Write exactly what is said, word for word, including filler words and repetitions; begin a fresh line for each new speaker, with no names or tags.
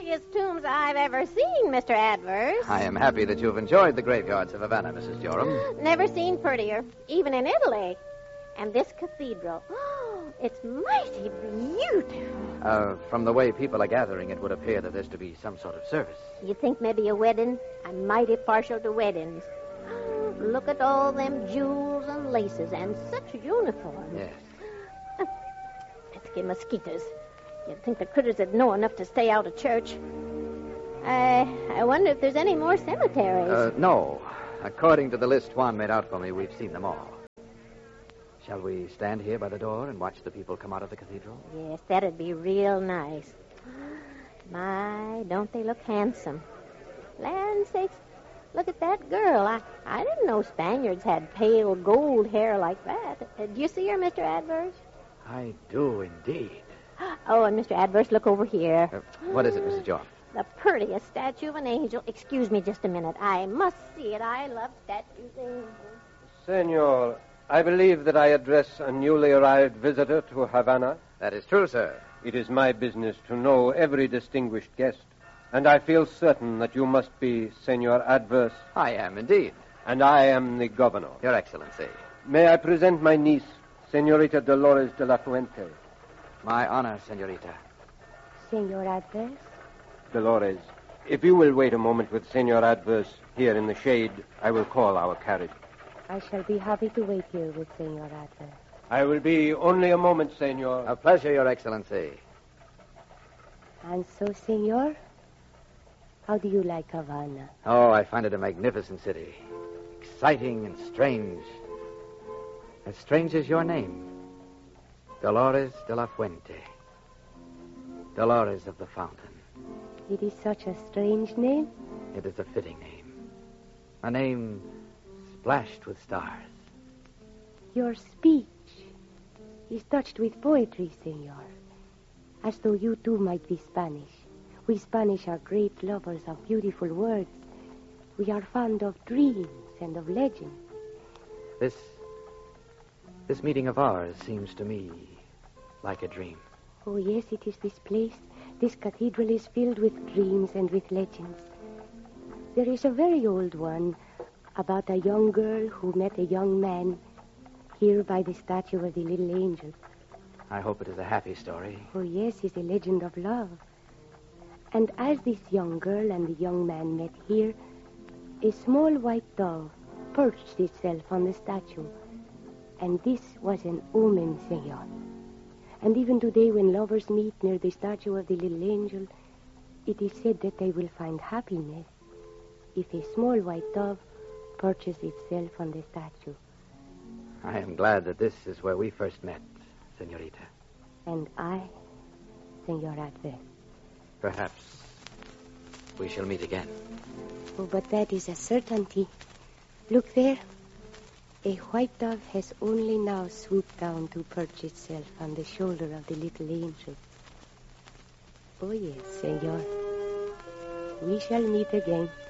prettiest tombs I've ever seen, Mister Adverse.
I am happy that you've enjoyed the graveyards of Havana, Missus Joram.
Never seen prettier, even in Italy. And this cathedral, oh, it's mighty beautiful.
Uh, from the way people are gathering, it would appear that there's to be some sort of service.
You think maybe a wedding? I'm mighty partial to weddings. Look at all them jewels and laces and such uniforms.
Yes.
Pesky mosquitoes. You'd think the critters would know enough to stay out of church. I I wonder if there's any more cemeteries.
Uh, no. According to the list Juan made out for me, we've seen them all. Shall we stand here by the door and watch the people come out of the cathedral?
Yes, that'd be real nice. My, don't they look handsome. Land sakes, look at that girl. I, I didn't know Spaniards had pale gold hair like that. Uh, do you see her, Mister Adverse?
I do indeed.
Oh, and Mister Adverse, look over here.
Uh, what is it, Missus Joram?
The prettiest statue of an angel. Excuse me just a minute. I must see it. I love statues of angels.
Senor, I believe that I address a newly arrived visitor to Havana.
That is true, sir.
It is my business to know every distinguished guest, and I feel certain that you must be Senor Adverse.
I am indeed.
And I am the governor.
Your Excellency.
May I present my niece, Senorita Dolores de la Fuente?
My honor, Senorita.
Senor Adverse?
Dolores, if you will wait a moment with Senor Adverse here in the shade, I will call our carriage.
I shall be happy to wait here with Senor Adverse.
I will be only a moment, Senor.
A pleasure, Your Excellency.
And so, Senor, how do you like Havana?
Oh, I find it a magnificent city. Exciting and strange. As strange as your name. Dolores de la Fuente. Dolores of the Fountain.
It is such a strange name.
It is a fitting name. A name splashed with stars.
Your speech is touched with poetry, Senor. As though you too might be Spanish. We Spanish are great lovers of beautiful words. We are fond of dreams and of legends.
This... This meeting of ours seems to me like a dream.
Oh, yes, it is this place. This cathedral is filled with dreams and with legends. There is a very old one about a young girl who met a young man here by the statue of the little angel.
I hope it is a happy story.
Oh, yes, it's a legend of love. And as this young girl and the young man met here, a small white dove perched itself on the statue. And this was an omen, Senor. And even today, when lovers meet near the statue of the little angel, it is said that they will find happiness if a small white dove perches itself on the statue.
I am glad that this is where we first met, Senorita.
And I, Senor Adverse.
Perhaps we shall meet again.
Oh, but that is a certainty. Look there. A white dove has only now swooped down to perch itself on the shoulder of the little angel. Oh, yes, Senor. We shall meet again.